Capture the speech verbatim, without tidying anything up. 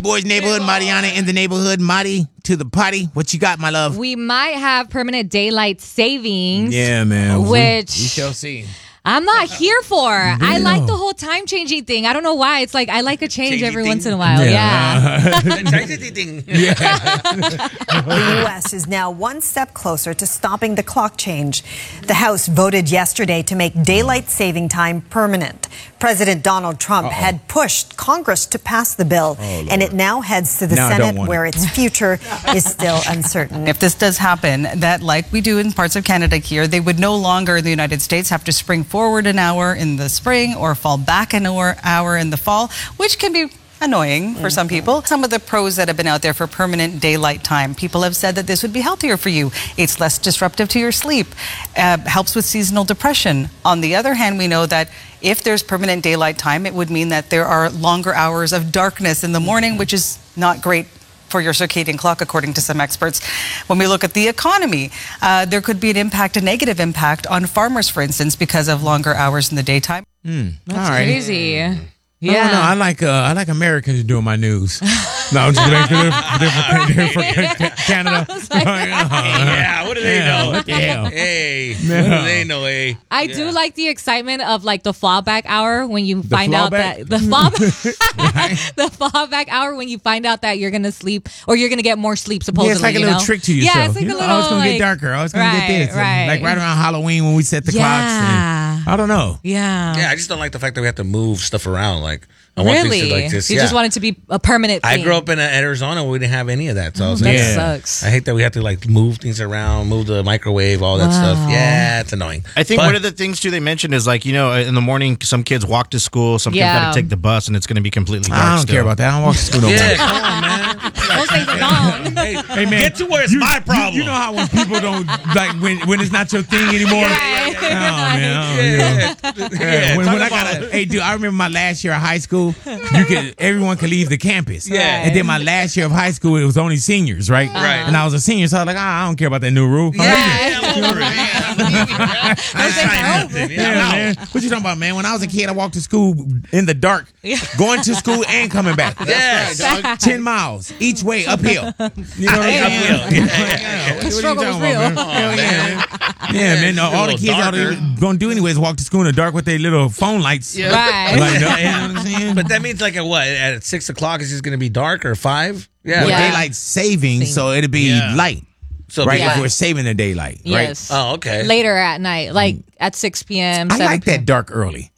Boys neighborhood, Mariana in the neighborhood. Marty to the party. What you got, my love? We might have permanent daylight savings. Yeah, man. Which we, we shall see. I'm not here for. I like the whole time changing thing. I don't know why. It's like I like a change Changing every thing? once in a while. Yeah. Yeah. The U S is now one step closer to stopping the clock change. The House voted yesterday to make daylight saving time permanent. President Donald Trump Uh-oh. had pushed Congress to pass the bill, oh, and it now heads to the now Senate, where it. its future is still uncertain. If this does happen, that like we do in parts of Canada here, they would no longer in the United States have to spring forward an hour in the spring or fall back an hour, hour in the fall, which can be annoying for some people. Some of the pros that have been out there for permanent daylight time, people have said that this would be healthier for you. It's less disruptive to your sleep, uh, helps with seasonal depression. On the other hand, we know that if there's permanent daylight time, it would mean that there are longer hours of darkness in the morning, which is not great for your circadian clock, according to some experts. When we look at the economy, uh, there could be an impact, a negative impact on farmers, for instance, because of longer hours in the daytime. Mm, That's all right. crazy. Yeah, Yeah. no, I like uh, I like Americans doing my news. No, I'm just kidding. They're for Canada. Like, Yeah, what do they Yeah, know? what the hell? Hey, No. what do they know, hey? I do like the excitement of like the fallback hour when you find out fallback? that the fall the fallback hour when you find out that you're gonna sleep or you're gonna get more sleep supposedly. Yeah, it's like a you little know? trick to yourself. Yeah, it's like you a know, little. oh, it's gonna like, get darker. Oh, it's gonna right, get this. right. And, like right around Halloween when we set the clocks. Yeah. And, I don't know. Yeah. Yeah, I just don't like the fact that we have to move stuff around. Like, I want Really? things to like this. You yeah. just want it to be a permanent thing. I grew up in uh, Arizona where we didn't have any of that. So I was that like, Yeah. sucks. I hate that we have to like move things around, move the microwave, all that Wow. stuff. Yeah, it's annoying. I think But- one of the things too they mentioned is like, you know, in the morning some kids walk to school, some Yeah. kids got to take the bus, and it's going to be completely dark. I don't still. care about that. I don't walk to school no more. Yeah, come on, man. Those things are gone. Hey, Hey man, get to where it's you- my you- problem. You, know how when people don't like when when it's not your thing anymore. Right. Oh man, oh, yeah, you know. yeah, Yeah, when, talk when I about got a, it. hey, dude, I remember my last year of high school. You could, everyone could leave the campus. Yeah. And then my last year of high school, it was only seniors, right? Right. And I was a senior, so I was like, ah, I don't care about that new rule. Yeah, yeah, I'm over it. Yeah, I'm leaving, man. I Those signed things are nothing. over. Yeah, Yeah, I'm man. out. What you talking about, man? When I was a kid, I walked to school in the dark, going to school and coming back. Yes. Ten miles each way uphill. You know what I'm saying? Uphill. Yeah, yeah, yeah. What you struggle talking was about, real. man? Hell yeah, man. man. Yeah, man. it's All a the little kids all darker. they gonna do anyway is walk to school in the dark with their little phone lights. Right. Like, you know what I'm saying? But that means like at what? At six o'clock, it's just going to be dark or five? Yeah. Well, Yeah. daylight saving, so it'll be Yeah. light, So right? Yeah. If we're saving the daylight, right? Yes. Oh, okay. Later at night, like at six p.m. I seven like that dark early.